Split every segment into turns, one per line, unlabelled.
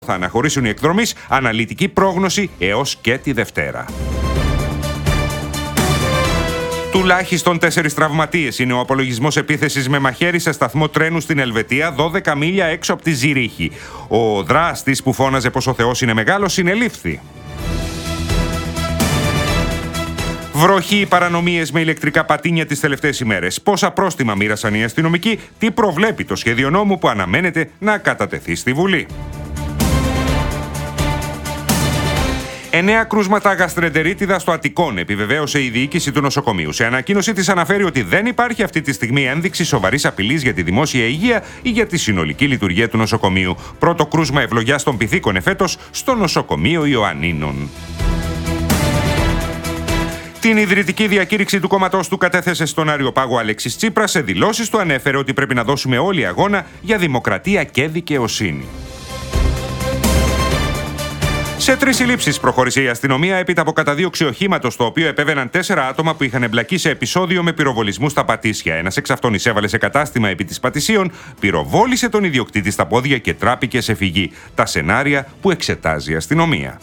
θα αναχωρήσουν οι εκδρομείς αναλυτική πρόγνωση έως και τη Δευτέρα. Τουλάχιστον 4 τραυματίες είναι ο απολογισμός επίθεσης με μαχαίρι σε σταθμό τρένου στην Ελβετία, 12 μίλια έξω από τη Ζηρίχη. Ο δράστης που φώναζε πως ο Θεός είναι μεγάλος συνελήφθη. Βροχή, παρανομίες με ηλεκτρικά πατίνια τις τελευταίες ημέρες. Πόσα πρόστιμα μοίρασαν οι αστυνομικοί, τι προβλέπει το σχέδιο νόμου που αναμένεται να κατατεθεί στη Βουλή. 9 κρούσματα γαστρεντερίτιδα στο Αττικόν, επιβεβαίωσε η διοίκηση του νοσοκομείου. Σε ανακοίνωση της αναφέρει ότι δεν υπάρχει αυτή τη στιγμή ένδειξη σοβαρής απειλής για τη δημόσια υγεία ή για τη συνολική λειτουργία του νοσοκομείου. Πρώτο κρούσμα ευλογιάς των Πυθίκων εφέτος στο νοσοκομείο Ιωαννίνων. Την ιδρυτική διακήρυξη του κόμματός του κατέθεσε στον Αριοπάγο Αλέξης Τσίπρας. Σε δηλώσεις του ανέφερε ότι πρέπει να δώσουμε όλοι αγώνα για δημοκρατία και δικαιοσύνη. Σε 3 συλλήψεις προχώρησε η αστυνομία έπειτα από καταδίωξη οχήματος, το οποίο επέβαιναν 4 άτομα που είχαν εμπλακεί σε επεισόδιο με πυροβολισμού στα Πατήσια. Ένας εξ αυτών εισέβαλε σε κατάστημα επί της Πατησίων, πυροβόλησε τον ιδιοκτήτη στα πόδια και τράπηκε σε φυγή. Τα σενάρια που εξετάζει η αστυνομία.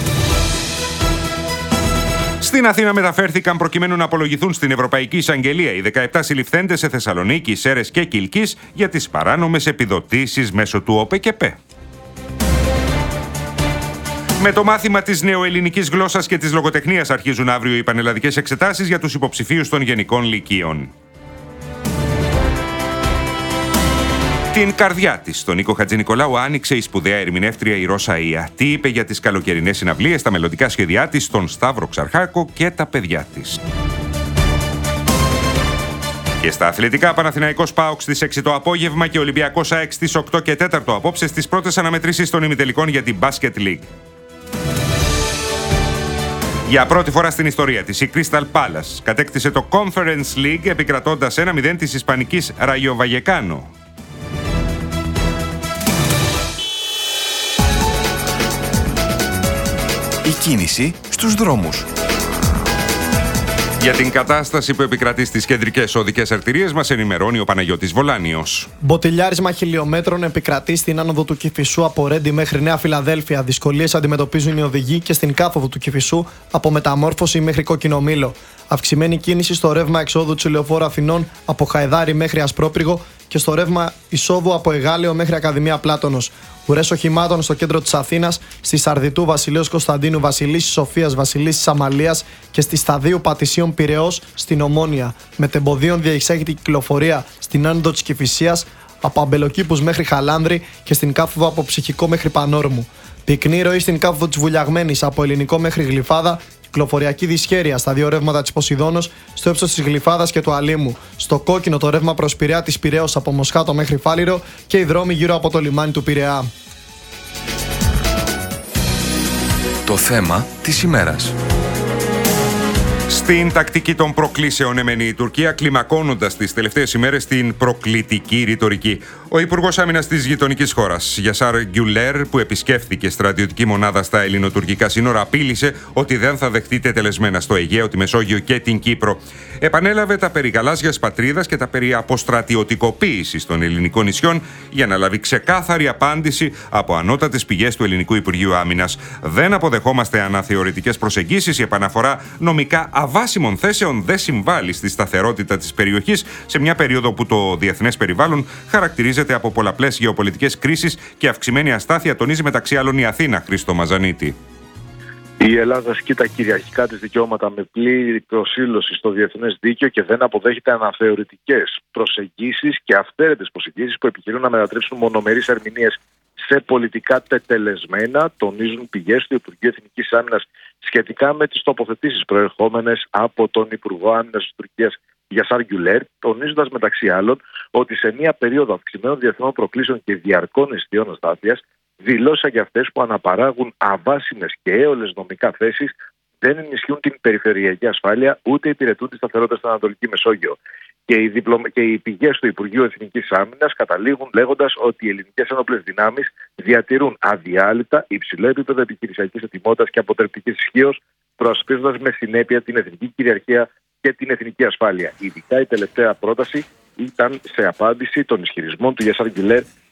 Στην Αθήνα μεταφέρθηκαν προκειμένου να απολογηθούν στην Ευρωπαϊκή Εισαγγελία οι 17 συλληφθέντες σε Θεσσαλονίκη, Σέρρες και Κιλκής για τις παράνομες επιδοτήσεις μέσω του ΟΠΕΚΕΠΕ. Με το μάθημα της νεοελληνικής γλώσσας και της λογοτεχνίας αρχίζουν αύριο οι πανελλαδικές εξετάσεις για τους υποψηφίους των γενικών λυκείων. Την καρδιά της, στον Νίκο Χατζηνικολάου, άνοιξε η σπουδαία ερμηνεύτρια η Ρώσα Ία. Τι είπε για τις καλοκαιρινές συναυλίες, τα μελλοντικά σχέδιά της, τον Σταύρο Ξαρχάκο και τα παιδιά της. Και στα αθλητικά, Παναθηναϊκός ΠΑΟΚ στις 6 το απόγευμα και Ολυμπιακός ΑΕΚ στις 8 και 4 απόψε στις πρώτες αναμετρήσεις των ημιτελικών για την Basket League. Για πρώτη φορά στην ιστορία της, η Crystal Palace κατέκτησε το Conference League επικρατώντας 1-0 της ισπανικής Rayo Vallecano.
Η κίνηση στους δρόμους.
Για την κατάσταση που επικρατεί στις κεντρικές οδικές αρτηρίες μας ενημερώνει ο Παναγιώτης Βολάνιος.
Μποτιλιάρισμα χιλιόμετρων επικρατεί στην άνοδο του Κηφισού από Ρέντι μέχρι Νέα Φιλαδέλφια. Δυσκολίες αντιμετωπίζουν οι οδηγοί και στην κάθοδο του Κηφισού από Μεταμόρφωση μέχρι Κόκκινο Μήλο. Αυξημένη κίνηση στο ρεύμα εξόδου του Λεωφόρου Αθηνών από Χαϊδάρι μέχρι Ασπρόπυργο και στο ρεύμα εισόδου από Εγάλεο μέχρι Ακαδημία Πλάτωνος. Ουρές οχημάτων στο κέντρο της Αθήνας, στη Σαρδιτού Βασιλέως Κωνσταντίνου, Βασιλίσσης Σοφίας, Βασιλίσσης Αμαλίας και στη Σταδίου Πατησίων Πειραιώς στην Ομόνια. Μετεμποδίων διεξάγεται η κυκλοφορία στην άνοδο της Κηφισίας από Αμπελοκήπους μέχρι Χαλάνδρη και στην κάθοδο από Ψυχικό μέχρι Πανόρμου. Πυκνή ροή στην κάθοδο της Βουλιαγμένης από Ελληνικό μέχρι Γλυφάδα. Κυκλοφοριακή δυσχέρεια στα 2 ρεύματα της Ποσειδώνος, στο ύψος της Γλυφάδας και του Αλήμου. Στο κόκκινο το ρεύμα προς Πειραιά της Πειραιώς από Μοσχάτο μέχρι Φάληρο και οι δρόμοι γύρω από το λιμάνι του Πειραιά.
Το θέμα της ημέρας.
Στην τακτική των προκλήσεων εμένει η Τουρκία, κλιμακώνοντας τις τελευταίες ημέρες την προκλητική ρητορική. Ο Υπουργός Άμυνας της γειτονικής χώρας, Γιασάρ Γκιουλέρ, που επισκέφθηκε στρατιωτική μονάδα στα ελληνοτουρκικά σύνορα, απείλησε ότι δεν θα δεχτεί τετελεσμένα στο Αιγαίο, τη Μεσόγειο και την Κύπρο. Επανέλαβε τα περί γαλάζιας πατρίδας και τα περί αποστρατιωτικοποίησης των ελληνικών νησιών για να λάβει ξεκάθαρη απάντηση από ανώτατες πηγές του Ελληνικού Υπουργείου Άμυνας. Δεν αποδεχόμαστε αναθεωρητικές προσεγγίσεις. Η επαναφορά νομικά αβάσιμων θέσεων δεν συμβάλλει στη σταθερότητα της περιοχής σε μια περίοδο που το διεθνές περιβάλλον χαρακτηρίζεται από πολλαπλές γεωπολιτικές κρίσεις και αυξημένη αστάθεια, τονίζει μεταξύ άλλων η Αθήνα. Χρήστο Μαζανίτη.
Η Ελλάδα ασκεί τα κυριαρχικά της δικαιώματα με πλήρη προσήλωση στο διεθνές δίκαιο και δεν αποδέχεται αναθεωρητικές προσεγγίσεις και αυθαίρετες προσεγγίσεις που επιχειρούν να μετατρέψουν μονομερείς ερμηνείες σε πολιτικά τετελεσμένα, τονίζουν πηγές του Υπουργείου Εθνικής Άμυνας σχετικά με τις τοποθετήσεις προερχόμενες από τον Υπουργό Άμυνας της Τουρκίας Γιασάρ Γκιουλέρ, τονίζοντας μεταξύ άλλων ότι σε μια περίοδο αυξημένων διεθνών προκλήσεων και διαρκών αισθιών αστάθειας, δηλώσαν και αυτές που αναπαράγουν αβάσιμες και έολες νομικά θέσεις δεν ενισχύουν την περιφερειακή ασφάλεια ούτε υπηρετούν τη σταθερότητα στην Ανατολική Μεσόγειο. Και οι πηγές του Υπουργείου Εθνικής Άμυνας καταλήγουν λέγοντας ότι οι ελληνικές ένοπλες δυνάμεις διατηρούν αδιάλειπτα υψηλό επίπεδο επιχειρησιακής ετοιμότητας και αποτρεπτικής ισχύως, προασπίζοντας με συνέπεια την εθνική κυριαρχία και την εθνική ασφάλεια. Ειδικά η τελευταία πρόταση ήταν σε απάντηση των ισχυρισμών του Γιασάρ Γκιουλέρ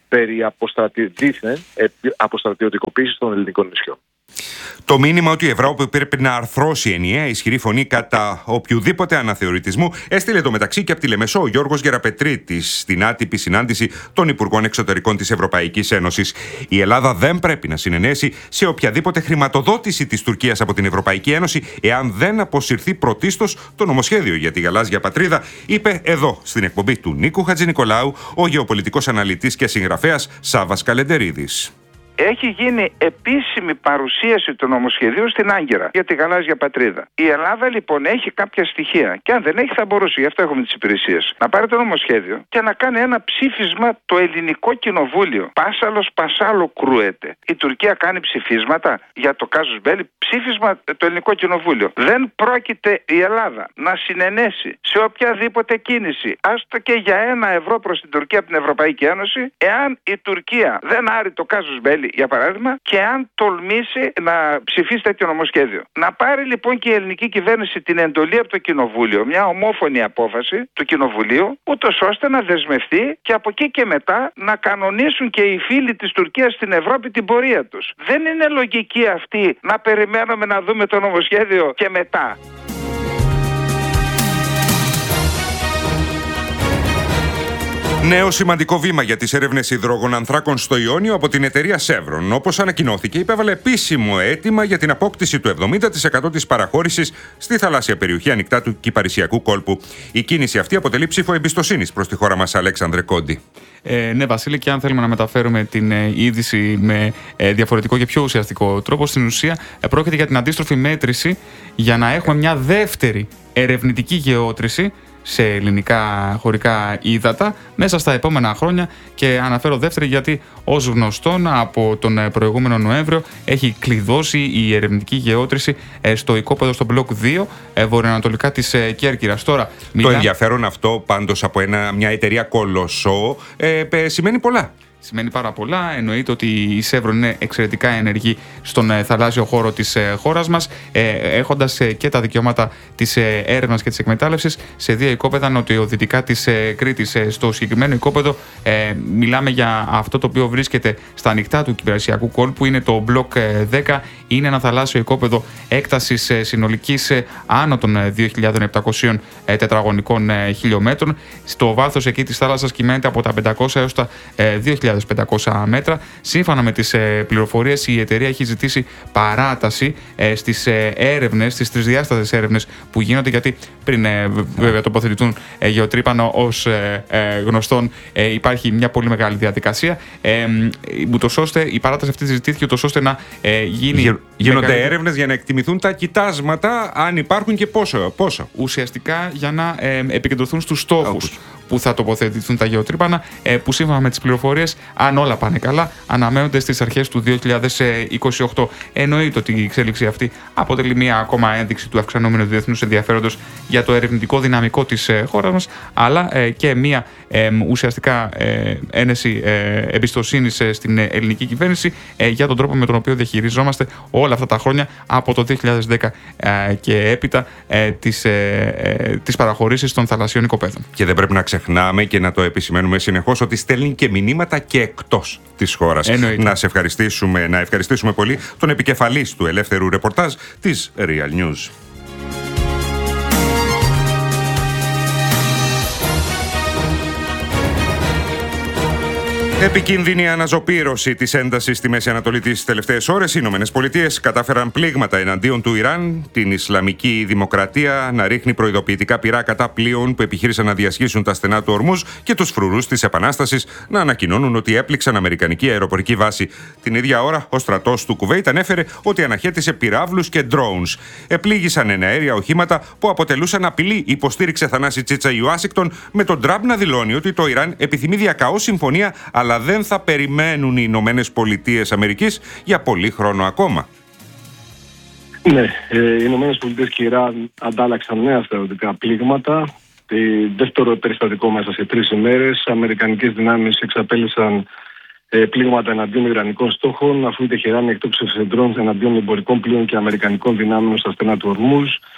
περί αποστρατιωτικοποίησης των ελληνικών νησιών.
Το μήνυμα ότι η Ευρώπη πρέπει να αρθρώσει ενιαία ισχυρή φωνή κατά οποιοδήποτε αναθεωρητισμού έστειλε το μεταξύ και από τη Λεμεσό ο Γιώργος Γεραπετρίτης στην άτυπη συνάντηση των Υπουργών Εξωτερικών της Ευρωπαϊκής Ένωσης. Η Ελλάδα δεν πρέπει να συνενέσει σε οποιαδήποτε χρηματοδότηση της Τουρκίας από την Ευρωπαϊκή Ένωση εάν δεν αποσυρθεί πρωτίστως το νομοσχέδιο για τη γαλάζια πατρίδα, είπε εδώ στην εκπομπή του Νίκου Χατζηνικολάου ο γεωπολιτικός αναλυτής και συγγραφέας Σάββας Καλεντερίδης.
Έχει γίνει επίσημη παρουσίαση του νομοσχεδίου στην Άγκυρα για τη γαλάζια πατρίδα. Η Ελλάδα λοιπόν έχει κάποια στοιχεία και αν δεν έχει θα μπορούσε, γι' αυτό έχουμε τις υπηρεσίες, να πάρει το νομοσχέδιο και να κάνει ένα ψήφισμα το ελληνικό κοινοβούλιο. Πάσαλος πασάλο κρούεται. Η Τουρκία κάνει ψηφίσματα για το κάζους μπέλι, ψήφισμα το ελληνικό κοινοβούλιο. Δεν πρόκειται η Ελλάδα να συνενέσει σε οποιαδήποτε κίνηση, άστο και για €1 προς την Τουρκία από την Ευρωπαϊκή Ένωση, εάν η Τουρκία δεν άρει το κάζους μπέλι, για παράδειγμα, και αν τολμήσει να ψηφίσει τέτοιο νομοσχέδιο. Να πάρει λοιπόν και η ελληνική κυβέρνηση την εντολή από το Κοινοβούλιο, μια ομόφωνη απόφαση του Κοινοβουλίου, ούτως ώστε να δεσμευτεί και από εκεί και μετά να κανονίσουν και οι φίλοι της Τουρκίας στην Ευρώπη την πορεία τους. Δεν είναι λογική αυτή να περιμένουμε να δούμε το νομοσχέδιο και μετά.
Νέο σημαντικό βήμα για τις έρευνες υδρογονανθράκων στο Ιόνιο από την εταιρεία Chevron. Όπως ανακοινώθηκε, υπέβαλε επίσημο αίτημα για την απόκτηση του 70% της παραχώρησης στη θαλάσσια περιοχή ανοιχτά του Κυπαρισιακού κόλπου. Η κίνηση αυτή αποτελεί ψήφο εμπιστοσύνης προς τη χώρα μας, Αλέξανδρε Κόντι.
Ναι, Βασίλη, και αν θέλουμε να μεταφέρουμε την είδηση με διαφορετικό και πιο ουσιαστικό τρόπο, στην ουσία πρόκειται για την αντίστροφη μέτρηση για να έχουμε μια δεύτερη ερευνητική γεώτρηση σε ελληνικά χωρικά ύδατα μέσα στα επόμενα χρόνια. Και αναφέρω δεύτερη γιατί ως γνωστόν από τον προηγούμενο Νοέμβριο έχει κλειδώσει η ερευνητική γεώτρηση στο οικόπεδο στο μπλοκ 2 βορειοανατολικά της Κέρκυρας. Τώρα,
το ενδιαφέρον αυτό πάντως από μια εταιρεία κολοσσό σημαίνει πολλά.
Σημαίνει πάρα πολλά. Εννοείται ότι η Chevron είναι εξαιρετικά ενεργή στον θαλάσσιο χώρο της χώρας μας, έχοντας και τα δικαιώματα της έρευνας και της εκμετάλλευσης σε δύο οικόπεδα νοτιοδυτικά της Κρήτης. Στο συγκεκριμένο οικόπεδο μιλάμε για αυτό το οποίο βρίσκεται στα ανοιχτά του Κυπαρισιακού κόλπου, είναι το Block 10. Είναι ένα θαλάσσιο οικόπεδο έκτασης συνολικής άνω των 2.700 τετραγωνικών χιλιόμετρων. Στο βάθος εκεί της θάλασσας κυμαίνεται από τα 500 έως τα 2.500 μέτρα. Σύμφωνα με τις πληροφορίες, η εταιρεία έχει ζητήσει παράταση στις έρευνες, στις τρισδιάστατες έρευνες που γίνονται, γιατί πριν βέβαια τοποθετηθούν γεωτρύπανο ως γνωστόν υπάρχει μια πολύ μεγάλη διαδικασία, ούτως ώστε η παράταση αυτή ζητήθηκε ούτως ώστε να
γίνονται έρευνες για να εκτιμηθούν τα κοιτάσματα, αν υπάρχουν και πόσο.
Ουσιαστικά για να επικεντρωθούν στους στόχους που θα τοποθετηθούν τα γεωτρύπανα, που σύμφωνα με τις πληροφορίες, αν όλα πάνε καλά, αναμένονται στις αρχές του 2028. Εννοείται ότι η εξέλιξη αυτή αποτελεί μια ακόμα ένδειξη του αυξανόμενου διεθνούς ενδιαφέροντος για το ερευνητικό δυναμικό της χώρας μας, αλλά και μια ουσιαστικά ένεση εμπιστοσύνης στην ελληνική κυβέρνηση για τον τρόπο με τον οποίο διαχειριζόμαστε όλα αυτά τα χρόνια από το 2010 και έπειτα τις παραχωρήσεις των θαλασσιών οικοπαίδων.
Και δεν πρέπει να ξεχνάμε και να το επισημαίνουμε συνεχώς ότι στέλνει και μηνύματα και εκτός της χώρας. Να ευχαριστήσουμε πολύ τον επικεφαλής του ελεύθερου ρεπορτάζ της Real News. Επικίνδυνη αναζωπήρωση της έντασης στη Μέση Ανατολή τις τελευταίες ώρες. Οι Ηνωμένες Πολιτείες κατάφεραν πλήγματα εναντίον του Ιράν, την Ισλαμική Δημοκρατία να ρίχνει προειδοποιητικά πυρά κατά πλοίων που επιχείρησαν να διασχίσουν τα στενά του Ορμούζ και τους φρουρούς της Επανάστασης να ανακοινώνουν ότι έπληξαν αμερικανική αεροπορική βάση. Την ίδια ώρα, ο στρατός του Κουβέιτ ανέφερε ότι αναχέτησε πυράβλους και drones. Επλήγησαν εναέρια οχήματα που αποτελούσαν απειλή, υποστήριξε Θανάση Τσίτσα η Ουάσιγκτον, με τον Τραμπ να δηλώνει ότι το Ιράν επιθυμεί διακαώς συμφωνία, αλλά δεν θα περιμένουν οι Ηνωμένες Πολιτείες Αμερικής για πολύ χρόνο ακόμα.
Ναι, οι Ηνωμένες Πολιτείες και η Ιράν αντάλλαξαν νέα στρατιωτικά πλήγματα. Δεύτερο περιστατικό μέσα σε 3 ημέρες. Αμερικανικές δυνάμεις εξαπέλυσαν πλήγματα εναντίον Ιρανικών στόχων, αφού η Τεχεράνη εκτόξευσε ντρόουν εναντίον εμπορικών πλοίων και αμερικανικών δυνάμεων στα στενά του Ορμούζ.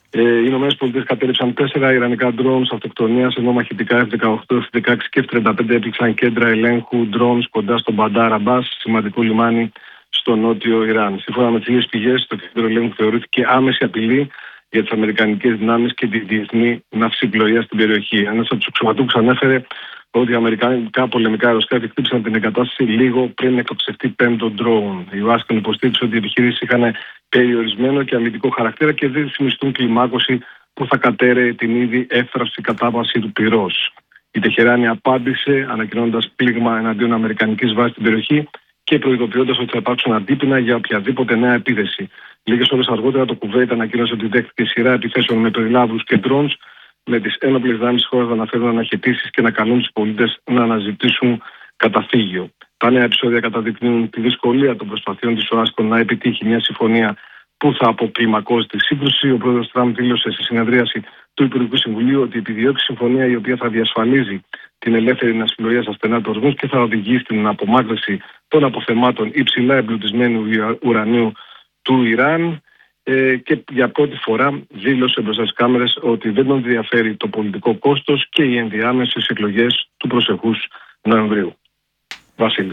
Οι Ηνωμένες Πολιτείες κατέληψαν 4 ιρανικά drones αυτοκτονίας, ενώ μαχητικά F-18, F-16 και F-35 έπληξαν κέντρα ελέγχου drones κοντά στο Μπαντάρ Αμπάς, σημαντικό λιμάνι στο νότιο Ιράν. Σύμφωνα με τις ίδιες πηγές, το κέντρο ελέγχου θεωρήθηκε άμεση απειλή για τις αμερικανικές δυνάμεις και τη διεθνή ναυσιπλοεία στην περιοχή. Ένας από τους αξιωματούχους ανέφερε ότι οι αμερικανικά πολεμικά αεροσκάφη χτύπησαν την εγκατάσταση λίγο πριν εκτοξευτεί 5ο drone. Η Ουάσιγκτον υποστήριξε ότι οι επιχειρήσεις είχαν περιορισμένο και αμυντικό χαρακτήρα και δεν συνιστούν κλιμάκωση που θα κατέρεε την ήδη εύθραυστη κατάβαση του πυρός. Η Τεχεράνη απάντησε ανακοινώνοντας πλήγμα εναντίον αμερικανικής βάσης στην περιοχή και προειδοποιώντας ότι θα υπάρξουν αντίπεινα για οποιαδήποτε νέα επίθεση. Λίγες ώρες αργότερα, το Κουβέιτ ανακοίνωσε ότι δέχτηκε σειρά επιθέσεων με περιλάβους και drones, με τις ένοπλες δυνάμεις της χώρας να αναφέρουν αναχαιτήσεις και να καλούν τους πολίτες να αναζητήσουν καταφύγιο. Τα νέα επεισόδια καταδεικνύουν τη δυσκολία των προσπαθειών της Ουάσιγκτον να επιτύχει μια συμφωνία που θα αποκλιμακώσει τη σύγκρουση. Ο πρόεδρος Τραμπ δήλωσε σε συνεδρίαση του Υπουργικού Συμβουλίου ότι επιδιώκει συμφωνία η οποία θα διασφαλίζει την ελεύθερη ναυσιπλοεία στα στενά του ορμούς και θα οδηγεί στην απομάκρυνση των αποθεμάτων υψηλά εμπλουτισμένου ουρανίου του Ιράν. Και για πρώτη φορά δήλωσε μπροστά στις κάμερες ότι δεν τον ενδιαφέρει το πολιτικό κόστος και οι ενδιάμεσες εκλογές του προσεχούς Νοεμβρίου. Βασίλη.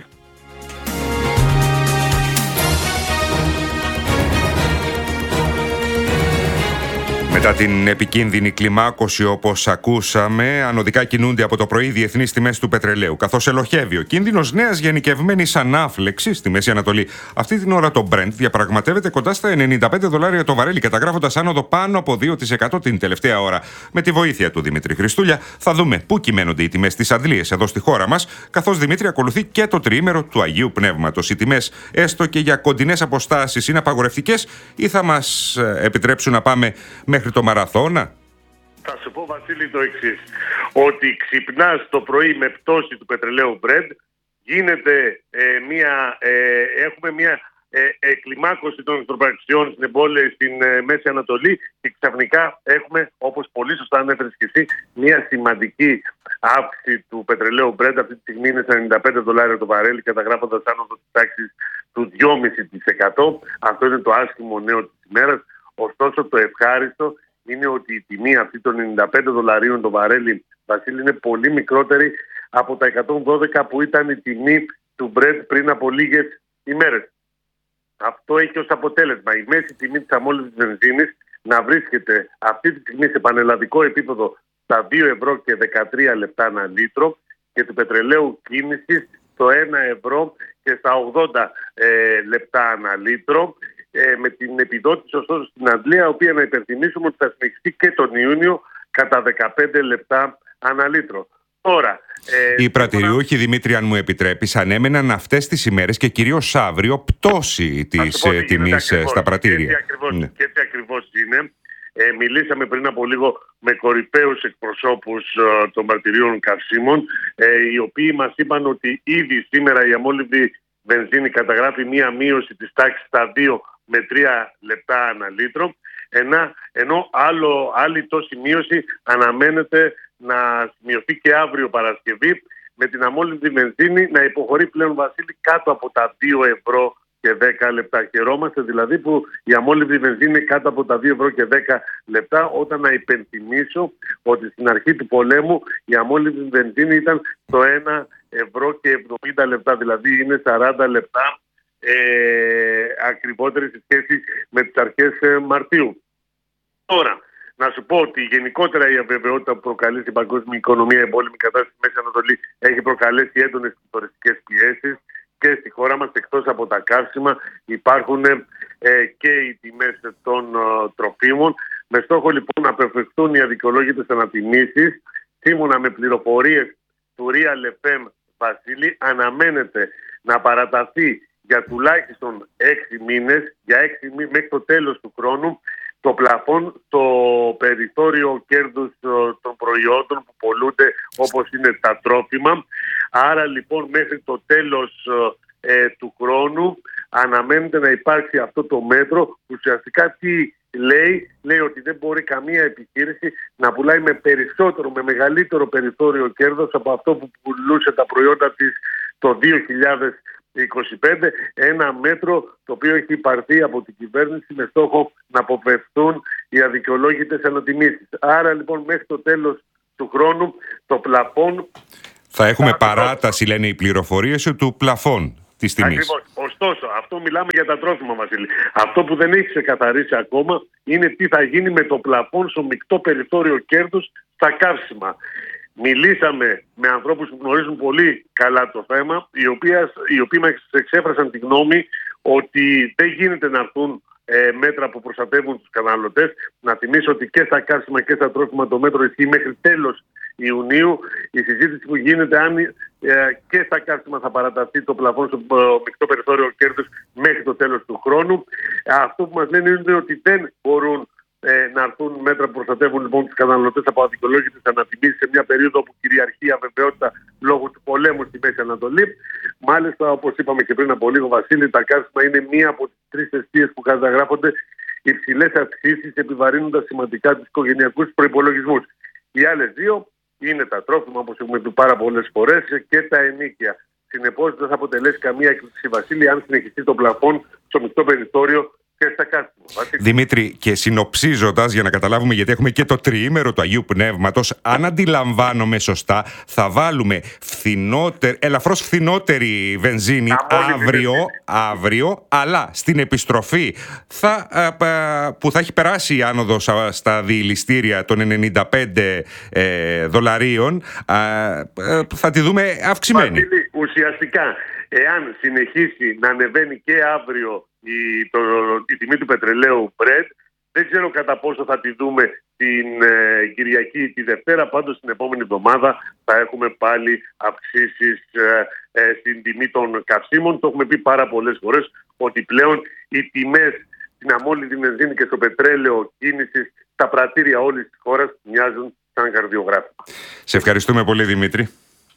Μετά την επικίνδυνη κλιμάκωση, όπως ακούσαμε, ανωδικά κινούνται από το πρωί οι διεθνείς τιμές του πετρελαίου, καθώς ελοχεύει ο κίνδυνος νέας γενικευμένης ανάφλεξης στη Μέση Ανατολή. Αυτή την ώρα το Brent διαπραγματεύεται κοντά στα $95 το βαρέλι, καταγράφοντας άνοδο πάνω από 2% την τελευταία ώρα. Με τη βοήθεια του Δημήτρη Χριστούλια θα δούμε πού κυμαίνονται οι τιμές στις αντλίες εδώ στη χώρα μας, καθώς Δημήτρη ακολουθεί και το τριήμερο του Αγίου Πνεύματος. Οι τιμές, έστω και για κοντινές αποστάσεις, είναι απαγορευτικές ή θα μας επιτρέψουν να πάμε μέχρι το μαραθώνα?
Θα σου πω, Βασίλη, το εξής. Ότι ξυπνάς το πρωί με πτώση του πετρελαίου Brent, γίνεται έχουμε μια κλιμάκωση των εχθροπραξιών στην Μέση Ανατολή και ξαφνικά έχουμε, όπως πολύ σωστά ανέφερες και εσύ, μια σημαντική αύξηση του πετρελαίου Brent. Αυτή τη στιγμή είναι στα $95 το βαρέλι, καταγράφοντας άνοδο της τάξης του 2,5%. Αυτό είναι το άσχημο νέο της ημέρας. Ωστόσο, το ευχάριστο είναι ότι η τιμή αυτή των $95 το βαρέλι, Βασίλη, είναι πολύ μικρότερη από τα 112 που ήταν η τιμή του Brent πριν από λίγες ημέρες. Αυτό έχει ως αποτέλεσμα η μέση τιμή της αμόλυβδης βενζίνης να βρίσκεται αυτή τη στιγμή σε πανελλαδικό επίπεδο στα 2,13 ανά λίτρο και του πετρελαίου κίνησης στο 1 και στα 80 λεπτά ανά λίτρο. Με την επιδότηση ωστόσο στην αντλία, η οποία να υπενθυμίσουμε ότι θα συνεχιστεί και τον Ιούνιο κατά 15 λεπτά ανά λίτρο. Τώρα,
οι πρατηριούχοι, Δημήτρη, αν μου επιτρέπεις, ανέμεναν αυτές τις ημέρες και κυρίως αύριο πτώση της τιμής στα πρατήρια.
Και έτσι ακριβώς είναι. Μιλήσαμε πριν από λίγο με κορυφαίους εκπροσώπους των πρατηρίων καυσίμων, οι οποίοι μας είπαν ότι ήδη σήμερα η αμόλυβδη βενζίνη καταγράφει μία μείωση της τάξης στα 2 με 3 λεπτά ανά λίτρο, ενώ άλλη τόση μείωση αναμένεται να σημειωθεί και αύριο Παρασκευή, με την αμόλυβδη βενζίνη να υποχωρεί πλέον, Βασίλη, κάτω από τα 2 και 10 λεπτά. Χαιρόμαστε δηλαδή που η αμόλυβδη βενζίνη είναι κάτω από τα 2 και 10 λεπτά, όταν να υπενθυμίσω ότι στην αρχή του πολέμου η αμόλυβδη βενζίνη ήταν στο 1 και 70 λεπτά, δηλαδή είναι 40 λεπτά ακριβότερη σε σχέση με τις αρχές Μαρτίου. Τώρα, να σου πω ότι γενικότερα η αβεβαιότητα που προκαλεί στην παγκόσμια οικονομία, η εμπόλεμη κατάσταση στη Μέση Ανατολή, έχει προκαλέσει έντονες τουριστικές πιέσεις και στη χώρα μας, εκτός από τα καύσιμα, υπάρχουν και οι τιμές των τροφίμων. Με στόχο λοιπόν να αποφευχθούν οι αδικαιολόγητες ανατιμήσεις, σύμφωνα με πληροφορίες του Real FM, Βασίλη, αναμένεται να παραταθεί για τουλάχιστον 6 μήνες, μέχρι το τέλος του χρόνου, το πλαφόν στο περιθώριο κέρδους των προϊόντων που πολλούνται, όπως είναι τα τρόφιμα. Άρα λοιπόν μέχρι το τέλος του χρόνου αναμένεται να υπάρξει αυτό το μέτρο. Ουσιαστικά τι λέει ότι δεν μπορεί καμία επιχείρηση να πουλάει με μεγαλύτερο περιθώριο κέρδος από αυτό που πουλούσε τα προϊόντα της το 2025, ένα μέτρο το οποίο έχει υπαρθεί από την κυβέρνηση με στόχο να αποφευθούν οι αδικαιολόγητες ανατιμήσεις. Άρα λοιπόν μέχρι το τέλος του χρόνου το πλαφόν...
Θα έχουμε παράταση, λένε οι πληροφορίες, του πλαφόν της τιμής.
Ακριβώς. Ωστόσο, αυτό μιλάμε για τα τρόφιμα, Βασίλη. Αυτό που δεν έχει ξεκαθαρίσει ακόμα είναι τι θα γίνει με το πλαφόν στο μεικτό περιθώριο κέρδους στα καύσιμα. Μιλήσαμε με ανθρώπους που γνωρίζουν πολύ καλά το θέμα, οι οποίοι μας εξέφρασαν τη γνώμη ότι δεν γίνεται να έρθουν μέτρα που προστατεύουν τους καταναλωτές. Να θυμίσω ότι και στα καύσιμα και στα τρόφιμα το μέτρο ισχύει μέχρι τέλος Ιουνίου. Η συζήτηση που γίνεται αν και στα καύσιμα θα παραταθεί το πλαφόν στο μεικτό περιθώριο κέρδους μέχρι το τέλος του χρόνου. Αυτό που μας λένε είναι ότι δεν μπορούν να έρθουν μέτρα που προστατεύουν λοιπόν τους καταναλωτές από αδικαιολόγητες ανατιμήσεις σε μια περίοδο όπου κυριαρχεί αβεβαιότητα λόγω του πολέμου στη Μέση Ανατολή. Μάλιστα, όπως είπαμε και πριν από λίγο, Βασίλη, τα καύσιμα είναι μία από τις 3 αιστείες που καταγράφονται υψηλές αυξήσεις, επιβαρύνοντας σημαντικά τους οικογενειακούς προϋπολογισμούς. Οι άλλες 2 είναι τα τρόφιμα, όπως έχουμε πει πάρα πολλές φορές, και τα ενοίκια. Συνεπώς, δεν θα αποτελέσει καμία έκπληξη, Βασίλη, αν συνεχιστεί το πλαφόν στο μεικτό περιθώριο και στα καύσιμα.
Δημήτρη, και συνοψίζοντας, για να καταλάβουμε, γιατί έχουμε και το τριήμερο του Αγίου Πνεύματος, αν αντιλαμβάνομαι σωστά, θα βάλουμε ελαφρώς φθηνότερη βενζίνη αύριο, αλλά στην επιστροφή που θα έχει περάσει η άνοδος στα διηληστήρια των $95 θα τη δούμε αυξημένη.
Βασίλη, ουσιαστικά, εάν συνεχίσει να ανεβαίνει και αύριο η τιμή του πετρελαίου Brent, δεν ξέρω κατά πόσο θα τη δούμε την Κυριακή ή τη Δευτέρα. Πάντως την επόμενη εβδομάδα θα έχουμε πάλι αυξήσεις στην τιμή των καυσίμων. Το έχουμε πει πάρα πολλές φορές ότι πλέον οι τιμές στην αμόλυντη βενζίνη και στο πετρέλαιο κίνησης στα πρατήρια όλης της χώρας μοιάζουν σαν καρδιογράφημα.
Σε ευχαριστούμε πολύ, Δημήτρη.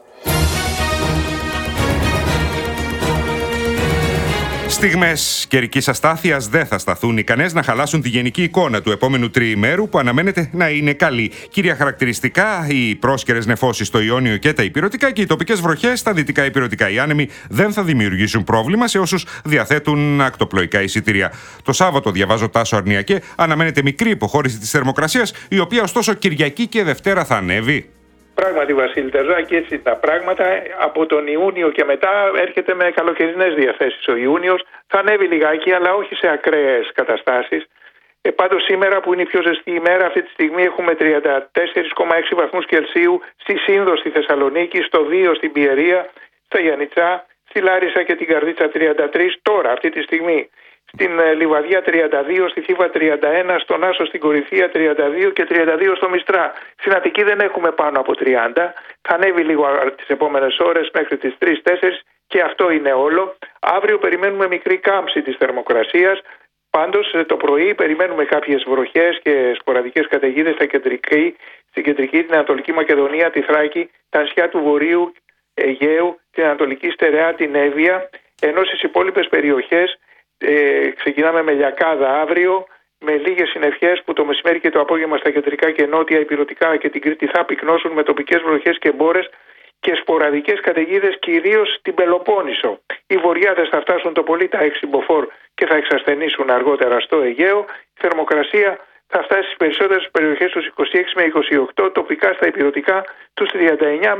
Στιγμές καιρικής αστάθειας δεν θα σταθούν ικανές να χαλάσουν τη γενική εικόνα του επόμενου τριημέρου, που αναμένεται να είναι καλή. Κύρια χαρακτηριστικά, οι πρόσκαιρες νεφώσεις στο Ιόνιο και τα Ηπειρωτικά και οι τοπικές βροχές στα Δυτικά Ηπειρωτικά. Οι άνεμοι δεν θα δημιουργήσουν πρόβλημα σε όσους διαθέτουν ακτοπλοϊκά εισιτήρια. Το Σάββατο, διαβάζω Τάσο Αρνιακέ, αναμένεται μικρή υποχώρηση της θερμοκρασίας, η οποία ωστόσο Κυριακή και Δευτέρα θα ανέβει.
Πράγματι, Βασίλη Τερζάκη, έτσι τα πράγματα. Από τον Ιούνιο και μετά έρχεται με καλοκαιρινές διαθέσεις. Ο Ιούνιος θα ανέβει λιγάκι, αλλά όχι σε ακραίες καταστάσεις. Πάντως σήμερα, που είναι η πιο ζεστή ημέρα, αυτή τη στιγμή έχουμε 34,6 βαθμούς Κελσίου στη Σύνδο στη Θεσσαλονίκη, στο 2 στην Πιερία, στα Γιαννιτσά, στη Λάρισα και την Καρδίτσα 33 τώρα, αυτή τη στιγμή. Στην Λιβαδιά 32, στη Θήβα 31, στον Άσο στην Κορινθία 32 και 32 στο Μιστρά. Στην Αττική δεν έχουμε πάνω από 30. Θα ανέβει λίγο τις επόμενες ώρες μέχρι τις 3-4 και αυτό είναι όλο. Αύριο περιμένουμε μικρή κάμψη της θερμοκρασίας. Πάντως το πρωί περιμένουμε κάποιες βροχές και σποραδικές καταιγίδες στην κεντρική, την Ανατολική Μακεδονία, τη Θράκη, τα νησιά του Βορείου Αιγαίου, την Ανατολική Στερεά, την Εύβοια, ενώ στις υπόλοιπες περιοχές ξεκινάμε με λιακάδα αύριο, με λίγες συννεφιές που το μεσημέρι και το απόγευμα στα κεντρικά και νότια Ηπειρωτικά και την Κρήτη θα πυκνώσουν με τοπικές βροχές και μπόρες και σποραδικές καταιγίδες κυρίως στην Πελοπόννησο. Οι βορειάδες θα φτάσουν το πολύ τα 6 μποφόρ και θα εξασθενήσουν αργότερα στο Αιγαίο. Η θερμοκρασία θα φτάσει στις περισσότερες περιοχές τους 26 με 28, τοπικά στα Ηπειρωτικά τους 29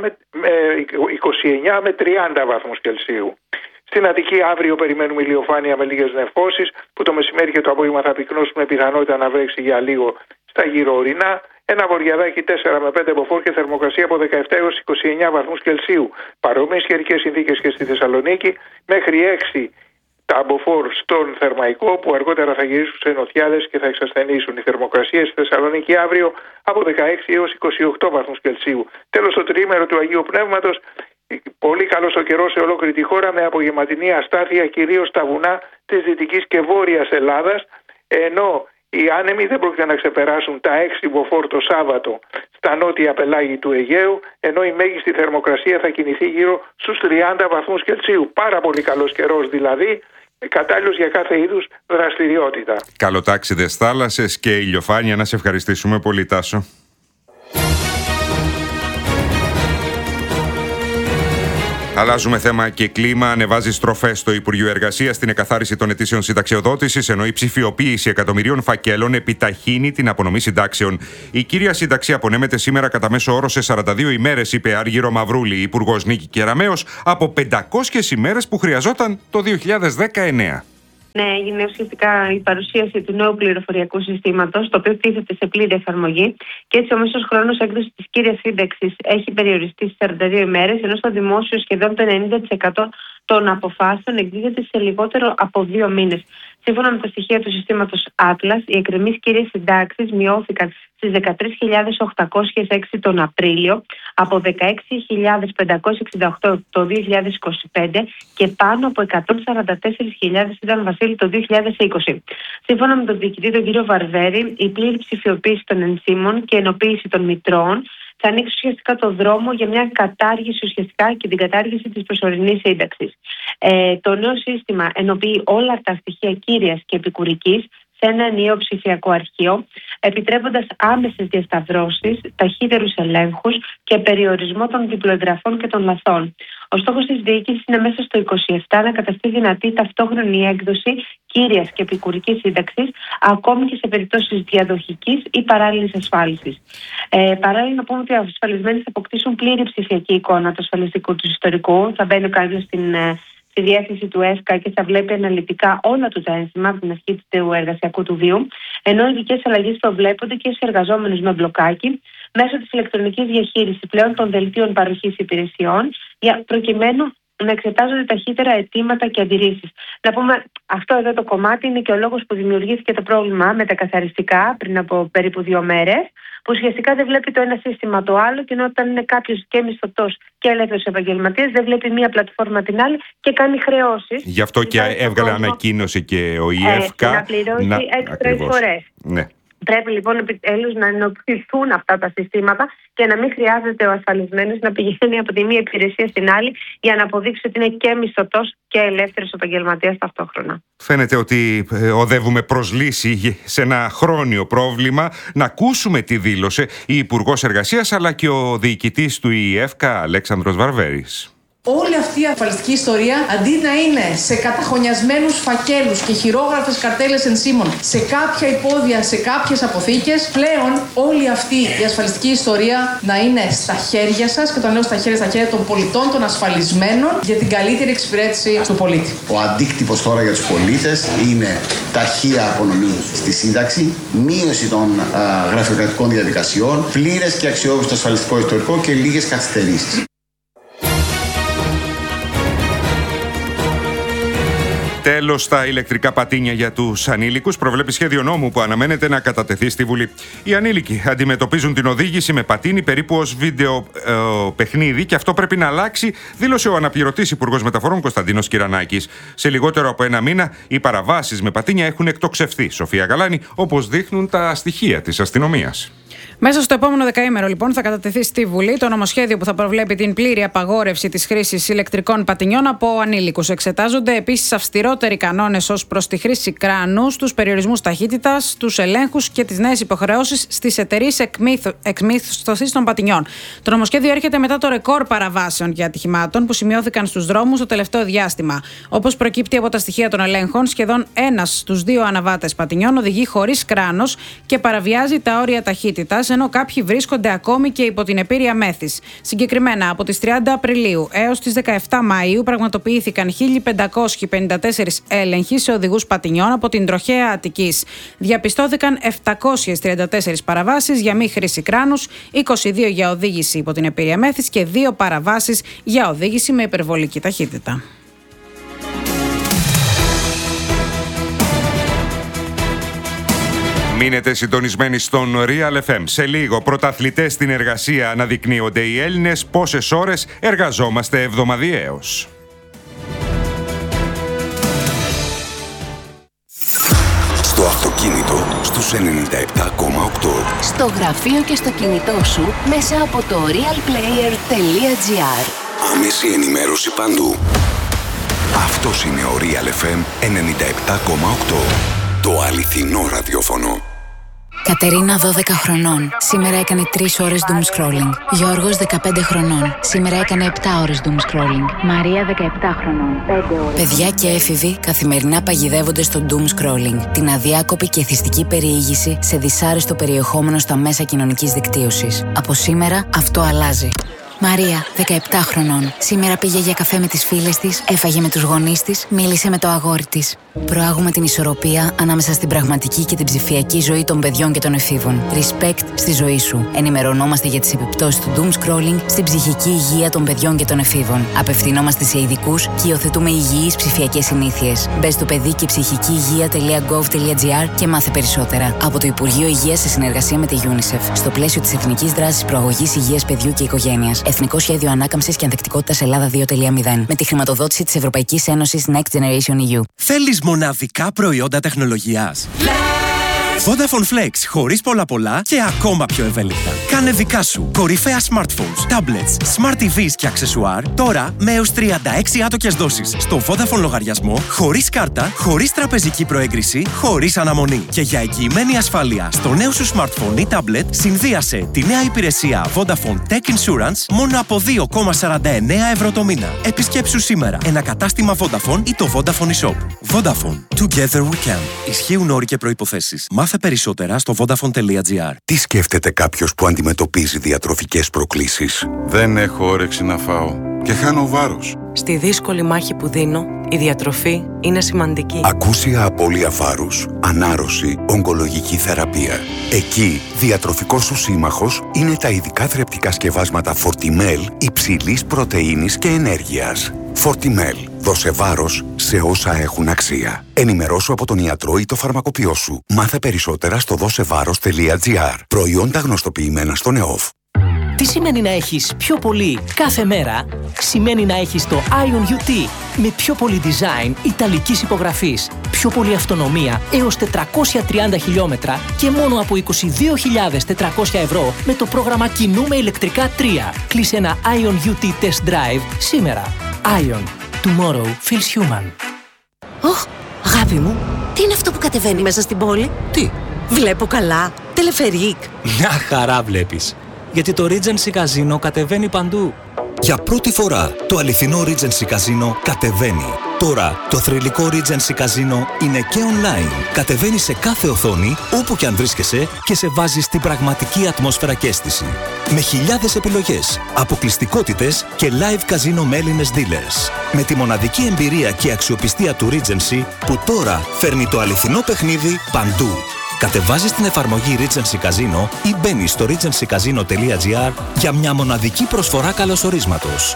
με 30 βαθμούς Κελσίου. Στην Αττική αύριο περιμένουμε ηλιοφάνεια με λίγες νεφώσεις που το μεσημέρι και το απόγευμα θα πυκνώσουν με πιθανότητα να βρέξει για λίγο στα γύρω ορεινά. Ένα βορειαδάκι 4 με 5 μποφόρ και θερμοκρασία από 17 έως 29 βαθμούς Κελσίου. Παρόμοιες καιρικές συνθήκες και στη Θεσσαλονίκη, μέχρι 6 τα μποφόρ στον Θερμαϊκό που αργότερα θα γυρίσουν σε νοτιάδες και θα εξασθενήσουν. Οι θερμοκρασίες στη Θεσσαλονίκη αύριο από 16 έως 28 βαθμούς Κελσίου. Τέλος, το τριήμερο του Αγίου Πνεύματος, πολύ καλός ο καιρός σε ολόκληρη τη χώρα με απογευματινή αστάθεια κυρίως στα βουνά της Δυτικής και Βόρειας Ελλάδας, ενώ οι άνεμοι δεν πρόκειται να ξεπεράσουν τα 6 μποφόρ το Σάββατο στα νότια πελάγη του Αιγαίου, ενώ η μέγιστη θερμοκρασία θα κινηθεί γύρω στους 30 βαθμούς Κελσίου. Πάρα πολύ καλός καιρός δηλαδή, κατάλληλος για κάθε είδους δραστηριότητα.
Καλοτάξιδες θάλασσες και ηλιοφάνεια. Να σε ευχαριστήσουμε πολύ, Τάσο. Αλλάζουμε θέμα και κλίμα. Ανεβάζει στροφές στο Υπουργείο Εργασίας στην εκαθάριση των αιτήσεων συνταξιοδότησης, ενώ η ψηφιοποίηση εκατομμυρίων φακέλων επιταχύνει την απονομή συντάξεων. Η κύρια σύνταξη απονέμεται σήμερα κατά μέσο όρο σε 42 ημέρες, είπε Άργυρο Μαυρούλη, Υπουργός Νίκη Κεραμέως, από 500 ημέρες που χρειαζόταν το 2019.
Ναι, έγινε ουσιαστικά η παρουσίαση του νέου πληροφοριακού συστήματος, το οποίο τίθεται σε πλήρη εφαρμογή, και έτσι ο μέσος χρόνος έκδοσης της κύριας σύνταξης έχει περιοριστεί στις 42 ημέρες, ενώ στο δημόσιο σχεδόν το 90% των αποφάσεων εκδίδεται σε λιγότερο από 2 μήνες. Σύμφωνα με τα στοιχεία του συστήματος Atlas, οι εκκρεμείς κύριες συντάξεις μειώθηκαν στις 13.806 τον Απρίλιο, από 16.568 το 2025 και πάνω από 144.000 ήταν, Βασίλη, το 2020. Σύμφωνα με τον διοικητή τον κύριο Βαρβέρη, η πλήρη ψηφιοποίηση των ενσύμων και ενοποίηση των μητρώων θα ανοίξει ουσιαστικά το δρόμο για μια κατάργηση ουσιαστικά και την κατάργηση της προσωρινής σύνταξης. Το νέο σύστημα ενοποιεί όλα τα στοιχεία κύριας και επικουρικής σε ένα ενιαίο ψηφιακό αρχείο, επιτρέποντας άμεσες διασταυρώσεις, ταχύτερους ελέγχους και περιορισμό των διπλοεγγραφών και των λαθών. Ο στόχος της διοίκησης είναι μέσα στο 2027 να καταστεί δυνατή ταυτόχρονη έκδοση κύριας και επικουρικής σύνταξης, ακόμη και σε περιπτώσεις διαδοχικής ή παράλληλης ασφάλισης. Παράλληλα, να πούμε ότι οι ασφαλισμένοι θα αποκτήσουν πλήρη ψηφιακή εικόνα του ασφαλιστικού του ιστορικού. Θα μπαίνει κάποιος στη διεύθυνση του ΕΦΚΑ και θα βλέπει αναλυτικά όλα του τα ένσημα από την αρχή του εργασιακού του βίου, ενώ ειδικές αλλαγές προβλέπονται και στους εργαζόμενους με μπλοκάκι μέσω της ηλεκτρονικής διαχείρισης πλέον των δελτίων παροχής υπηρεσιών, προκειμένου να εξετάζονται ταχύτερα αιτήματα και αντιρρήσεις. Να πούμε, αυτό εδώ το κομμάτι είναι και ο λόγος που δημιουργήθηκε το πρόβλημα με τα καθαριστικά πριν από περίπου 2 μέρες, που ουσιαστικά δεν βλέπει το ένα σύστημα το άλλο, και ενώ όταν είναι κάποιος και μισθωτός και ελεύθερος επαγγελματίας, δεν βλέπει μία πλατφόρμα την άλλη και κάνει χρεώσεις.
Γι' αυτό και έβγαλε ανακοίνωση και ο ΙΕΦΚΑ
να πληρώσει έξτρα εισφορές.
Ναι.
Πρέπει λοιπόν επιτέλους να ενοποιηθούν αυτά τα συστήματα και να μην χρειάζεται ο ασφαλισμένος να πηγαίνει από τη μία υπηρεσία στην άλλη για να αποδείξει ότι είναι και μισθωτός και ελεύθερος επαγγελματίας ταυτόχρονα.
Φαίνεται ότι οδεύουμε προς λύση σε ένα χρόνιο πρόβλημα. Να ακούσουμε τι δήλωσε η Υπουργός Εργασίας αλλά και ο διοικητής του ΙΕΦΚΑ, Αλέξανδρος Βαρβέρης.
Όλη αυτή η ασφαλιστική ιστορία, αντί να είναι σε καταχωνιασμένους φακέλους και χειρόγραφες καρτέλες ενσύμων, σε κάποια υπόδια, σε κάποιες αποθήκες, πλέον όλη αυτή η ασφαλιστική ιστορία να είναι στα χέρια σας, και όταν λέω στα χέρια των πολιτών, των ασφαλισμένων, για την καλύτερη εξυπηρέτηση του πολίτη.
Ο αντίκτυπος τώρα για τους πολίτες είναι ταχεία απονομή στη σύνταξη, μείωση των γραφειοκρατικών διαδικασιών, πλήρες και αξιόπιστο ασφαλιστικό ιστορικό και λίγες καθυστερήσεις.
Τέλος, στα ηλεκτρικά πατίνια για τους ανήλικους προβλέπει σχέδιο νόμου που αναμένεται να κατατεθεί στη Βουλή. Οι ανήλικοι αντιμετωπίζουν την οδήγηση με πατίνι περίπου ως βίντεο παιχνίδι και αυτό πρέπει να αλλάξει, δήλωσε ο αναπληρωτής Υπουργός Μεταφορών Κωνσταντίνος Κυρανάκης. Σε λιγότερο από 1 μήνα οι παραβάσεις με πατίνια έχουν εκτοξευθεί. Σοφία Γαλάνη, όπως δείχνουν τα στοιχεία της αστυνομίας.
Μέσα στο επόμενο δεκαήμερο, λοιπόν, θα κατατεθεί στη Βουλή το νομοσχέδιο που θα προβλέπει την πλήρη απαγόρευση της χρήσης ηλεκτρικών πατινιών από ανήλικους. Εξετάζονται επίσης αυστηρότεροι κανόνες ως προς τη χρήση κράνους, τους περιορισμούς ταχύτητας, τους ελέγχους και τις νέες υποχρεώσεις στις εταιρείες εκμίσθωσης των πατινιών. Το νομοσχέδιο έρχεται μετά το ρεκόρ παραβάσεων και ατυχημάτων που σημειώθηκαν στους δρόμους το τελευταίο διάστημα. Όπως προκύπτει από τα στοιχεία των ελέγχων, σχεδόν 1 στους 2 αναβάτες πατινιών οδηγεί χωρίς κράνος και παραβιάζει τα όρια ταχύτητας, ενώ κάποιοι βρίσκονται ακόμη και υπό την επήρεια μέθης. Συγκεκριμένα, από τις 30 Απριλίου έως τις 17 Μαΐου πραγματοποιήθηκαν 1.554 έλεγχοι σε οδηγούς πατινιών από την τροχέα Αττικής. Διαπιστώθηκαν 734 παραβάσεις για μη χρήση κράνους, 22 για οδήγηση υπό την επήρεια μέθης και 2 παραβάσεις για οδήγηση με υπερβολική ταχύτητα.
Μείνετε συντονισμένοι στον Real FM. Σε λίγο, πρωταθλητές στην εργασία αναδεικνύονται οι Έλληνες. Πόσες ώρες εργαζόμαστε εβδομαδιαίως.
Στο αυτοκίνητο στους 97,8.
Στο γραφείο και στο κινητό σου μέσα από το realplayer.gr.
Άμεση ενημέρωση παντού. Αυτός είναι ο Real FM 97,8. Το αληθινό ραδιόφωνο.
Κατερίνα 12 χρονών. Σήμερα έκανε 3 ώρες doom scrolling. Γιώργος 15 χρονών. Σήμερα έκανε 7 ώρες doom scrolling. Μαρία 17 χρονών. 5 ώρες. Παιδιά και έφηβοι καθημερινά παγιδεύονται στο doom scrolling. Την αδιάκοπη και εθιστική περιήγηση σε δυσάρεστο περιεχόμενο στα μέσα κοινωνικής δικτύωσης. Από σήμερα αυτό αλλάζει. Μαρία, 17 χρονών. Σήμερα πήγε για καφέ με τις φίλες της, έφαγε με τους γονείς της, μίλησε με το αγόρι της. Προάγουμε την ισορροπία ανάμεσα στην πραγματική και την ψηφιακή ζωή των παιδιών και των εφήβων. Respect στη ζωή σου. Ενημερωνόμαστε για τις επιπτώσεις του doom scrolling στην ψυχική υγεία των παιδιών και των εφήβων. Απευθυνόμαστε σε ειδικούς και υιοθετούμε υγιείς ψηφιακές συνήθειες. Μπες στο παιδί και ψυχική υγεία.gov.gr και μάθε περισσότερα. Από το Υπουργείο Υγείας σε συνεργασία με τη UNICEF. Στο πλαίσιο της Εθνικής Δράσης Προαγωγής Υγείας Παιδιού και Οικογένειας. Εθνικό Σχέδιο Ανάκαμψης και Ανθεκτικότητας Ελλάδα 2.0. Με τη χρηματοδότηση της Ευρωπαϊκής Ένωσης Next Generation EU.
Θέλεις μοναδικά προϊόντα τεχνολογίας? Vodafone Flex, χωρίς πολλά και ακόμα πιο ευέλικτα. Κάνε δικά σου κορυφαία smartphones, tablets, smart TVs και αξεσουάρ τώρα με έως 36 άτοκες δόσεις στο Vodafone λογαριασμό, χωρίς κάρτα, χωρίς τραπεζική προέγκριση, χωρίς αναμονή. Και για εγγυημένη ασφάλεια στο νέο σου smartphone ή tablet, συνδύασε τη νέα υπηρεσία Vodafone Tech Insurance μόνο από 2,49 ευρώ το μήνα. Επισκέψου σήμερα ένα κατάστημα Vodafone ή το Vodafone eShop. Vodafone. Together we can. Ισχύουν όροι και προϋποθέσεις. Μάθε περισσότερα στο vodafone.gr.
Τι σκέφτεται κάποιος που αντιμετωπίζει διατροφικές προκλήσεις?
Δεν έχω όρεξη να φάω και χάνω βάρος.
Στη δύσκολη μάχη που δίνω, η διατροφή είναι σημαντική.
Ακούσια απώλεια βάρους, ανάρρωση, ογκολογική θεραπεία. Εκεί, διατροφικός σου σύμμαχος είναι τα ειδικά θρεπτικά σκευάσματα Fortimel υψηλής πρωτεΐνης και ενέργειας. Fortimel. Δώσε βάρος σε όσα έχουν αξία. Ενημερώσου από τον ιατρό ή το φαρμακοποιό σου. Μάθε περισσότερα στο δώσεβάρος.gr. Προϊόντα γνωστοποιημένα στον ΕΟΦ.
Τι σημαίνει να έχεις πιο πολύ κάθε μέρα? Σημαίνει να έχεις το Ion UT με πιο πολύ design ιταλικής υπογραφής, πιο πολύ αυτονομία έως 430 χιλιόμετρα και μόνο από 22.400 ευρώ με το πρόγραμμα Κινούμε ηλεκτρικά 3. Κλείσε ένα Ion UT Test Drive σήμερα. Ion. Tomorrow feels human.
Ωχ, αγάπη μου, τι είναι αυτό που κατεβαίνει μέσα στην πόλη?
Τι?
Βλέπω καλά. Τελεφερίκ.
Μια χαρά βλέπεις. Γιατί το Regency Casino κατεβαίνει παντού.
Για πρώτη φορά, το αληθινό Regency Casino κατεβαίνει. Τώρα, το θρυλικό Regency Casino είναι και online. Κατεβαίνει σε κάθε οθόνη, όπου και αν βρίσκεσαι και σε βάζει στην πραγματική ατμόσφαιρα και αίσθηση. Με χιλιάδες επιλογές, αποκλειστικότητες και live casino με Έλληνες dealers. Με τη μοναδική εμπειρία και αξιοπιστία του Regency, που τώρα φέρνει το αληθινό παιχνίδι παντού. Κατεβάζεις την εφαρμογή Regency Casino ή μπαίνεις στο regencycasino.gr για μια μοναδική προσφορά καλωσορίσματος.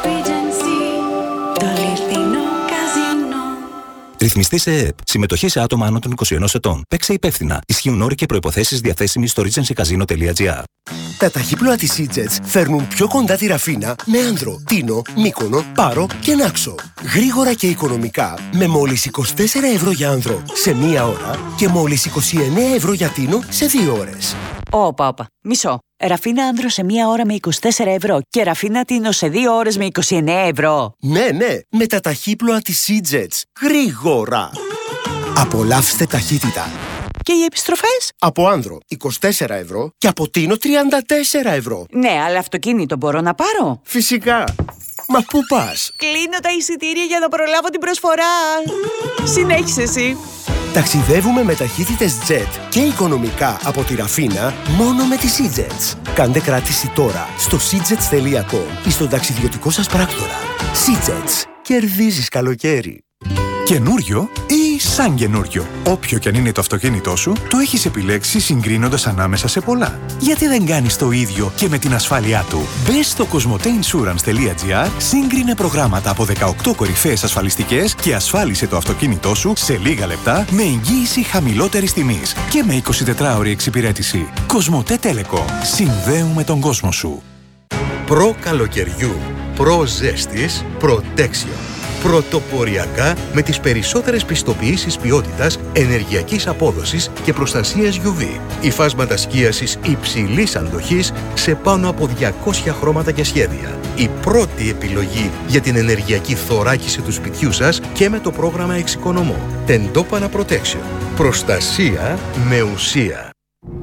Ρυθμιστή σε ΕΕΠ. Συμμετοχή σε άτομα άνω των 21 ετών. Παίξε υπεύθυνα. Ισχύουν όροι και προϋποθέσεις διαθέσιμοι στο regencycasino.gr.
Τα ταχύπλοα της EasyJet φέρνουν πιο κοντά τη Ραφίνα με Άνδρο, Τίνο, Μύκονο, Πάρο και Νάξο. Γρήγορα και οικονομικά με μόλις 24 ευρώ για Άνδρο σε 1 ώρα και μόλις 29 ευρώ για Τίνο σε 2 ώρες.
Όπα. Μισό. Ραφίνα Άνδρο σε 1 ώρα με 24 ευρώ και Ραφίνα Τίνο σε 2 ώρες με 29 ευρώ.
Ναι, με τα ταχύπλοα της EasyJet. Γρήγορα. Απολαύστε ταχύτητα.
Και οι επιστροφές?
Από Άνδρο 24 ευρώ και από Τίνο 34 ευρώ.
Ναι, αλλά αυτοκίνητο μπορώ να πάρω?
Φυσικά. Μα πού πας?
Κλείνω τα εισιτήρια για να προλάβω την προσφορά. Συνέχισε εσύ.
Ταξιδεύουμε με ταχύτητες jet και οικονομικά από τη Ραφίνα μόνο με τις EasyJets. Κάντε κράτηση τώρα στο seajets.com ή στον ταξιδιωτικό σας πράκτορα. EasyJets. Κερδίζεις καλοκαίρι.
Καινούριο ή σαν καινούριο? Όποιο και αν είναι το αυτοκίνητό σου, το έχεις επιλέξει συγκρίνοντας ανάμεσα σε πολλά. Γιατί δεν κάνεις το ίδιο και με την ασφάλειά του? Μπες στο cosmoteinsurance.gr, σύγκρινε προγράμματα από 18 κορυφαίες ασφαλιστικές και ασφάλισε το αυτοκίνητό σου σε λίγα λεπτά με εγγύηση χαμηλότερης τιμής και με 24ωρη εξυπηρέτηση. Cosmote Telecom. Συνδέουμε τον κόσμο σου.
Προ καλοκαιριού, προ ζέστης, Protection. Πρωτοποριακά με τις περισσότερες πιστοποιήσεις ποιότητας, ενεργειακής απόδοσης και προστασίας UV. Υφάσματα σκίασης υψηλής αντοχής σε πάνω από 200 χρώματα και σχέδια. Η πρώτη επιλογή για την ενεργειακή θωράκιση του σπιτιού σας και με το πρόγραμμα Εξοικονομώ. Τεντόπανα Protection. Προστασία με ουσία.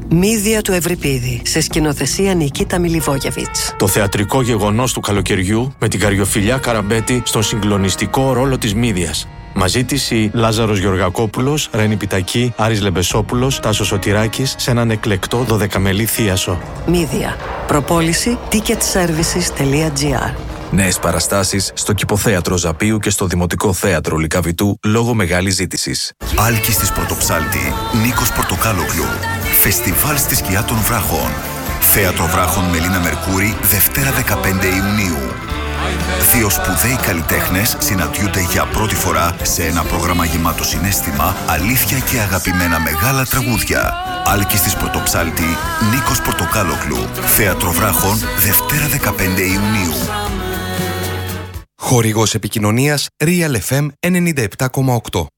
Μύδια του Ευρυπίδη, σε σκηνοθεσία Νικίτα Μιλιβόγεβιτς.
Το θεατρικό γεγονός του καλοκαιριού με την Καριοφιλιά Καραμπέτη στον συγκλονιστικό ρόλο της Μύδιας. Μαζί της η Λάζαρος Γεωργακόπουλος, Ρένη Πιτακή, Άρης Λεμπεσόπουλος, Τάσος Σωτηράκης σε έναν εκλεκτό 12μελή θίασο.
Μύδια. Προπόληση ticketservices.gr.
Νέες παραστάσεις στο Κηποθέατρο Ζαπίου και στο Δημοτικό Θέατρο Λυκαβητού λόγω μεγάλης ζήτησης.
Άλκης της Πρωτοψάλτη, Νίκος Πορτοκάλογλου. Φεστιβάλ στη σκιά των βράχων. Θέατρο Βράχων Μελίνα Μερκούρη, Δευτέρα 15 Ιουνίου. Δύο σπουδαίοι καλλιτέχνες συναντιούνται για πρώτη φορά σε ένα πρόγραμμα γεμάτο συναίσθημα, αλήθεια και αγαπημένα μεγάλα τραγούδια. Άλκης της Πρωτοψάλτη, Νίκος Πορτοκάλογλου. Θέατρο Βράχων, Δευτέρα 15 Ιουνίου.
Χορηγός επικοινωνίας Real FM 97,8.